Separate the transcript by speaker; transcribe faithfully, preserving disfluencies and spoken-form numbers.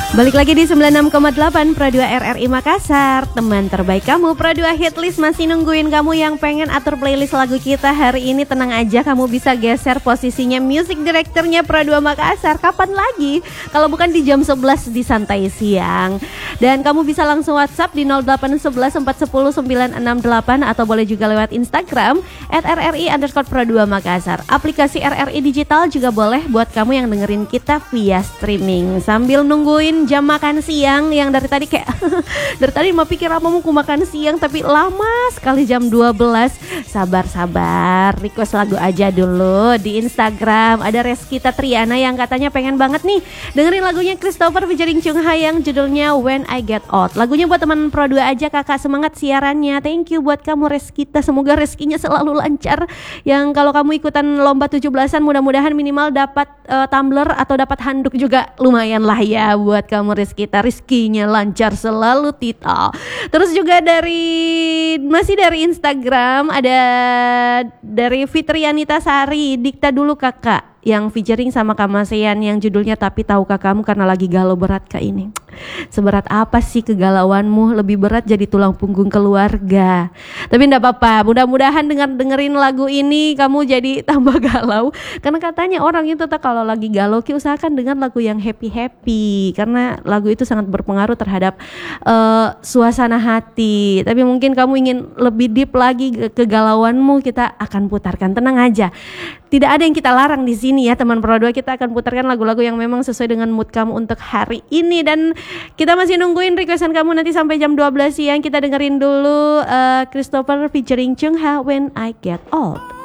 Speaker 1: Balik lagi di sembilan puluh enam koma delapan Pro dua R R I Makassar. Teman terbaik kamu, Pro dua Hitlist masih nungguin kamu yang pengen atur playlist lagu kita hari ini. Tenang aja, kamu bisa geser posisinya music directornya Pro dua Makassar. Kapan lagi? Kalau bukan di jam sebelas di Santai Siang. Dan kamu bisa langsung WhatsApp di nol delapan satu satu empat satu nol sembilan enam delapan atau boleh juga lewat Instagram at R R I underscore Pro dua Makassar. Aplikasi R R I Digital juga boleh buat kamu yang dengerin kita via streaming sambil nungguin jam makan siang yang dari tadi kayak dari tadi mau pikir apa mau makan siang tapi lama sekali jam dua belas. Sabar-sabar, request lagu aja dulu di Instagram. Ada Reskita Triana yang katanya pengen banget nih dengerin lagunya Christopher featuring Chung Ha yang judulnya When I Get Old. Lagunya buat teman Pro dua aja kakak, semangat siarannya. Thank you buat kamu Reskita, semoga rezekinya selalu lancar. Yang kalau kamu ikutan lomba tujuh belasan mudah-mudahan minimal dapat uh, tumbler atau dapat handuk juga lumayan lah ya buat kamu Rizkita, rizkinya lancar selalu Tita. Terus juga dari masih dari Instagram ada dari Fitrianita Sari, dikta dulu kakak yang featuring sama Kamasean yang judulnya Tapi Tahukah Kamu karena lagi galau berat kak ini. Seberat apa sih kegalauanmu? Lebih berat jadi tulang punggung keluarga. Tapi enggak apa-apa, mudah-mudahan dengan dengerin lagu ini kamu jadi tambah galau. Karena katanya orang itu tak kalau lagi galau ki usahakan dengan lagu yang happy-happy karena lagu itu sangat berpengaruh terhadap uh, suasana hati. Tapi mungkin kamu ingin lebih deep lagi kegalauanmu, kita akan putarkan. Tenang aja. Tidak ada yang kita larang di sini ya teman Pro dua, kita akan putarkan lagu-lagu yang memang sesuai dengan mood kamu untuk hari ini. Dan kita masih nungguin requestan kamu nanti sampai jam dua belas siang. Kita dengerin dulu uh, Christopher featuring Chung Ha When I Get Old.